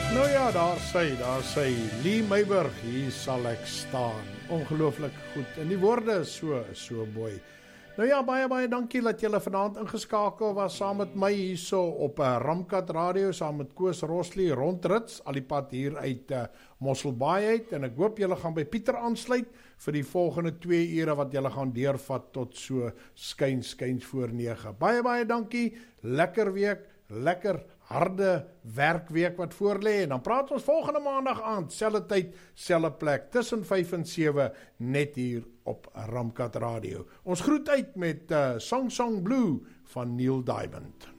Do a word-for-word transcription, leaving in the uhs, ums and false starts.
Nou ja, daar sê, daar sê Lee Meiburg, hier sal ek staan. Ongelooflik goed. En die woorde is so, so mooi. Nou ja, baie, baie dankie dat julle vanaand ingeskakel was saam met my hierso op uh, Ramkat Radio, saam met Koos Rosli, rondrits, al die pad hier uit uh, Mosselbaai uit. En ek hoop julle gaan by Pieter aansluit vir die volgende twee ure wat julle gaan deurvat tot so skuins, skuins voor nege. Baie, baie dankie. Lekker week, lekker harde werkweek wat voor lê, en dan praat ons volgende maandag aand, selfde tyd, selfde plek, tussen vyf en sewe, net hier op Ramkat Radio. Ons groet uit met uh, Song Song Blue van Neil Diamond.